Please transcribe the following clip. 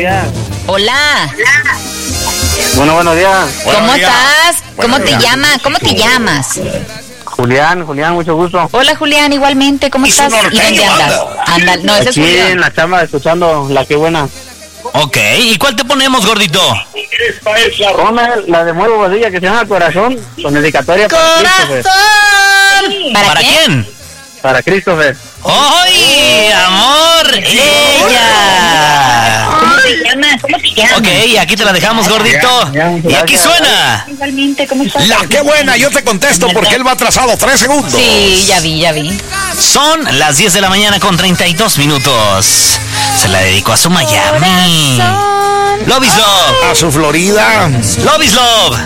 días. Hola. Bueno, buenos días. ¿Cómo estás? ¿Cómo te llamas? ¿Cómo te llamas? Julián, mucho gusto. Hola, Julián, igualmente. ¿Cómo estás? ¿Y dónde andas? Ándale, no, ese es Aquí Julián. en la chamba escuchando La Que Buena. Ok, ¿y cuál te ponemos, gordito? Ponme la de Muero Bodilla que se llama Corazón, con dedicatoria para Christopher. ¿Para quién? Para Christopher. ¡Ay, amor! ¡Ella! ¿Cómo te llamas? Ok, aquí te la dejamos, gordito. Y aquí suena. Igualmente, ¿cómo estás? La Que Buena, yo te contesto porque él va atrasado 3 segundos. Sí, ya vi. Son las 10 de la mañana con 32 minutos. Se la dedicó a su Miami. Love is love. A su Florida. Love is love.